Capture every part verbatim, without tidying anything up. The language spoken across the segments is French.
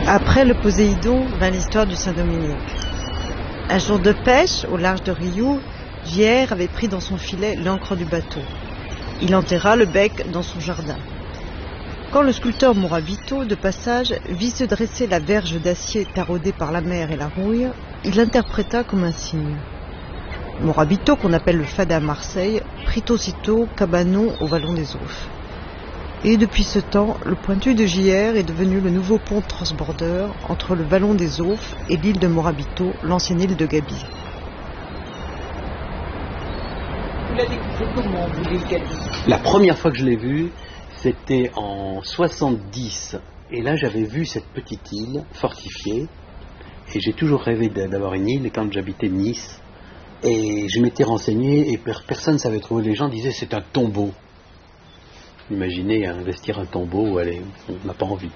Après le Poséidon vint l'histoire du Saint-Dominique. Un jour de pêche, au large de Rio, J R avait pris dans son filet l'ancre du bateau. Il enterra le bec dans son jardin. Quand le sculpteur Morabito, de passage, vit se dresser la verge d'acier taraudée par la mer et la rouille, il l'interpréta comme un signe. Morabito, qu'on appelle le Fada à Marseille, prit aussitôt Cabanon au vallon des Oufs. Et depuis ce temps, le pointu de J R est devenu le nouveau pont transbordeur entre le vallon des Oufs et l'île de Morabito, l'ancienne île de Gaby. Vous l'avez découvert comment, vous, l'île Gaby? La première fois que je l'ai vue, c'était en soixante-dix. Et là, j'avais vu cette petite île fortifiée. Et j'ai toujours rêvé d'avoir une île quand j'habitais Nice. Et je m'étais renseigné et personne ne savait trouver. Les gens disaient c'est un tombeau. Imaginez investir un tombeau, allez, on n'a pas envie.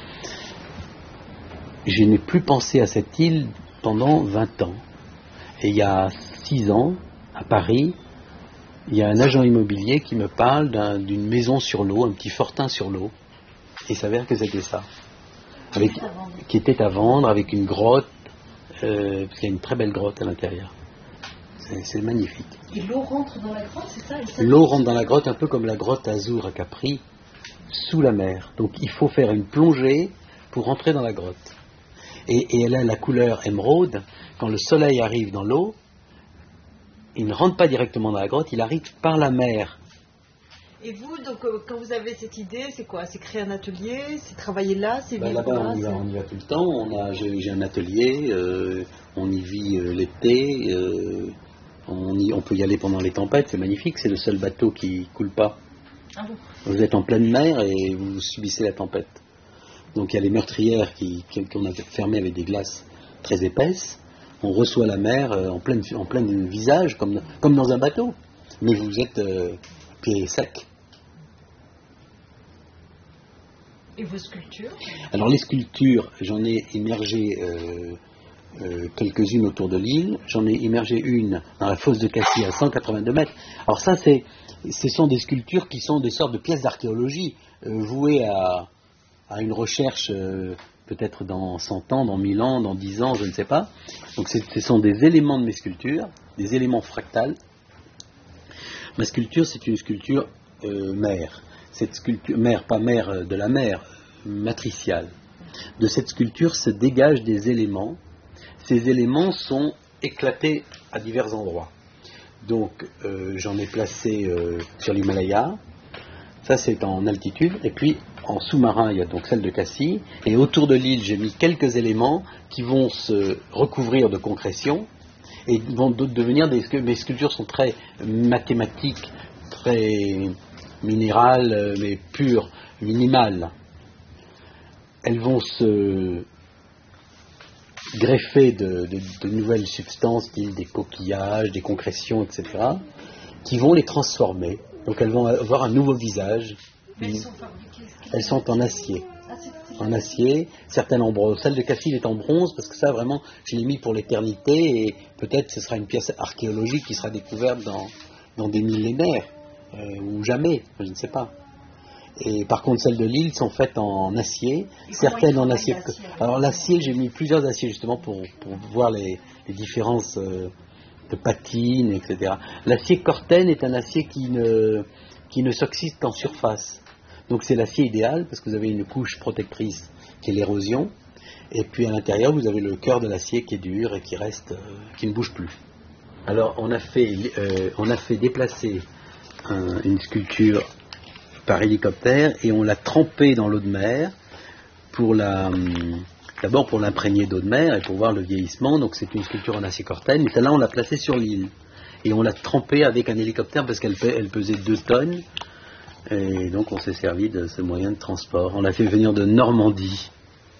Je n'ai plus pensé à cette île pendant vingt ans. Et il y a six ans, à Paris, il y a un agent immobilier qui me parle d'un, d'une maison sur l'eau, un petit fortin sur l'eau. Et il s'avère que c'était ça. Avec, qui était à vendre avec une grotte, euh, parce qu'il y a une très belle grotte à l'intérieur. C'est, c'est magnifique. Et l'eau rentre dans la grotte, c'est ça? L'eau rentre dans la grotte un peu comme la grotte Azur à Capri, sous la mer. Donc il faut faire une plongée pour rentrer dans la grotte. Et, et elle a la couleur émeraude. Quand le soleil arrive dans l'eau, il ne rentre pas directement dans la grotte, il arrive par la mer. Et vous, donc, euh, quand vous avez cette idée, c'est quoi? C'est créer un atelier? C'est travailler là? C'est ben vivre là-bas, là, on y, va, on y va tout le temps. On a, j'ai, j'ai un atelier, euh, on y vit euh, l'été, euh, on, y, on peut y aller pendant les tempêtes, c'est magnifique, c'est le seul bateau qui ne coule pas. Ah bon? Vous êtes en pleine mer et vous subissez la tempête. Donc il y a les meurtrières qui, qui, qu'on a fermées avec des glaces très épaisses. On reçoit la mer euh, en plein en plein visage, comme, comme dans un bateau. Mais vous êtes euh, pieds secs. Et vos sculptures? Alors les sculptures, j'en ai immergé euh, euh, quelques-unes autour de l'île. J'en ai immergé une dans la fosse de Cassis à cent quatre-vingt-deux mètres. Alors ça, c'est, ce sont des sculptures qui sont des sortes de pièces d'archéologie euh, vouées à, à une recherche euh, peut-être dans cent ans, dans mille ans, dans dix ans, je ne sais pas. Donc c'est, ce sont des éléments de mes sculptures, des éléments fractals. Ma sculpture, c'est une sculpture euh, mère. Cette sculpture, mère, pas mère de la mer, matriciale. De cette sculpture se dégagent des éléments. Ces éléments sont éclatés à divers endroits. Donc euh, j'en ai placé euh, sur l'Himalaya. Ça c'est en altitude. Et puis en sous-marin, il y a donc celle de Cassis. Et autour de l'île, j'ai mis quelques éléments qui vont se recouvrir de concrétion et vont devenir des... Mes sculptures sont très mathématiques, très minérales, mais pures, minimales. Elles vont se greffer de, de, de nouvelles substances, style des coquillages, des concrétions, et cetera, qui vont les transformer. Donc elles vont avoir un nouveau visage. Elles sont fabriquées. Elles sont en acier. Ah, c'est, c'est En acier, certaines en bronze. Celle de Cassis est en bronze parce que ça vraiment, je l'ai mis pour l'éternité et peut-être ce sera une pièce archéologique qui sera découverte dans, dans des millénaires. Euh, ou jamais, je ne sais pas. Et par contre, celles de l'île sont faites en acier, et certaines en acier. l'acier Alors l'acier, j'ai mis plusieurs aciers justement pour, pour voir les, les différences euh, de patine, et cetera. L'acier Corten est un acier qui ne, qui ne s'oxyde qu'en surface. Donc c'est l'acier idéal parce que vous avez une couche protectrice qui est l'érosion, et puis à l'intérieur vous avez le cœur de l'acier qui est dur et qui reste, euh, qui ne bouge plus. Alors on a fait, euh, on a fait déplacer Un, une sculpture par hélicoptère et on l'a trempée dans l'eau de mer pour la, d'abord pour l'imprégner d'eau de mer et pour voir le vieillissement. Donc c'est une sculpture en acier Corten, mais celle-là on l'a placée sur l'île et on l'a trempée avec un hélicoptère parce qu'elle elle pesait deux tonnes et donc on s'est servi de ce moyen de transport. On l'a fait venir de Normandie.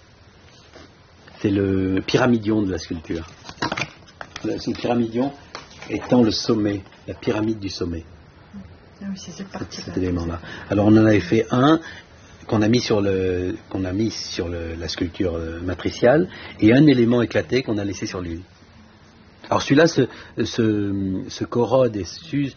C'est le pyramidion de la sculpture. Le, le pyramidion étant le sommet, la pyramide du sommet. Ah oui, c'est cette partie-là. Cet élément-là. Alors on en avait fait un qu'on a mis sur, le, qu'on a mis sur le, la sculpture matriciale et un élément éclaté qu'on a laissé sur l'île. Alors celui-là se, se, se corrode et s'use